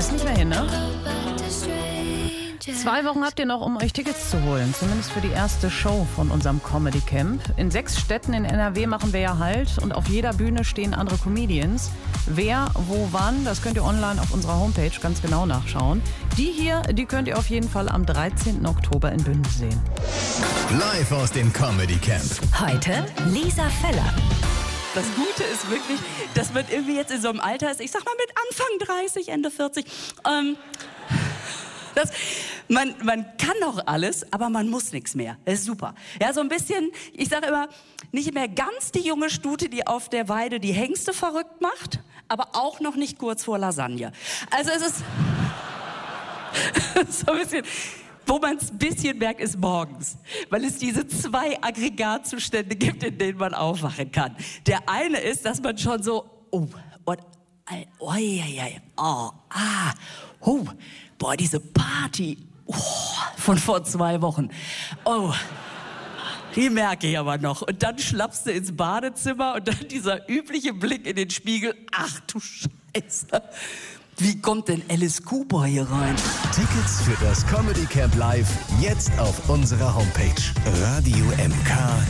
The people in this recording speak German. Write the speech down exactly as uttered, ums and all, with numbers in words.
Ist nicht mehr hin, ne? Zwei Wochen habt ihr noch, um euch Tickets zu holen. Zumindest für die erste Show von unserem Comedy Camp. In sechs Städten in N R W machen wir ja Halt und auf jeder Bühne stehen andere Comedians. Wer, wo, wann, das könnt ihr online auf unserer Homepage ganz genau nachschauen. Die hier, die könnt ihr auf jeden Fall am dreizehnten Oktober in Bünden sehen. Live aus dem Comedy Camp. Heute Lisa Feller. Das Gute ist wirklich, dass man irgendwie jetzt in so einem Alter ist, ich sag mal mit Anfang dreißig, Ende vierzig, ähm, das, man, man kann noch alles, aber man muss nichts mehr. Das ist super. Ja, so ein bisschen, ich sage immer, nicht mehr ganz die junge Stute, die auf der Weide die Hengste verrückt macht, aber auch noch nicht kurz vor Lasagne. Also es ist so ein bisschen... Wo man es ein bisschen merkt, ist morgens, weil es diese zwei Aggregatzustände gibt, in denen man aufwachen kann. Der eine ist, dass man schon so, oh, und, oh, ja, ja, oh, ah, oh, boah, diese Party oh, von vor zwei Wochen, oh, die merke ich aber noch. Und dann schlappst du ins Badezimmer und dann dieser übliche Blick in den Spiegel, ach du Scheiße. Wie kommt denn Alice Cooper hier rein? Tickets für das Comedy Camp Live jetzt auf unserer Homepage radio m k